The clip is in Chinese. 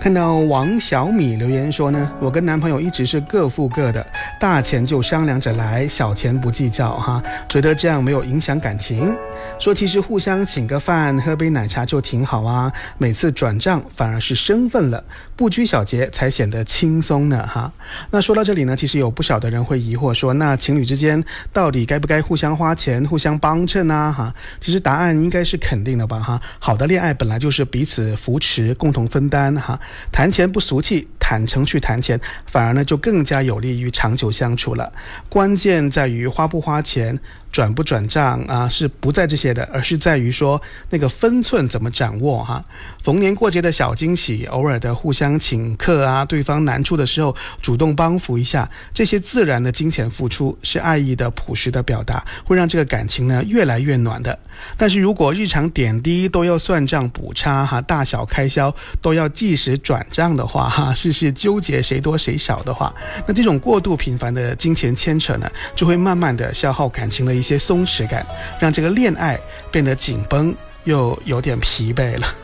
看到王小米留言说呢，我跟男朋友一直是各付各的，大钱就商量着来，小钱不计较哈，觉得这样没有影响感情。说其实互相请个饭喝杯奶茶就挺好啊，每次转账反而是生分了，不拘小节才显得轻松呢哈。那说到这里呢，其实有不少的人会疑惑说，那情侣之间到底该不该互相花钱互相帮衬啊哈？其实答案应该是肯定的吧哈。好的恋爱本来就是彼此扶持共同分担哈，谈钱不俗气，坦诚去谈钱，反而呢就更加有利于长久相处了。关键在于花不花钱，转不转账啊，是不在这些的，而是在于说那个分寸怎么掌握哈。逢年过节的小惊喜，偶尔的互相请客啊，对方难处的时候主动帮扶一下，这些自然的金钱付出是爱意的朴实的表达，会让这个感情呢越来越暖的。但是如果日常点滴都要算账补差哈，大小开销都要计时转账的话哈，事事纠结谁多谁少的话，那这种过度频繁的金钱牵扯呢，就会慢慢的消耗感情的一些松弛感，让这个恋爱变得紧绷又有点疲惫了。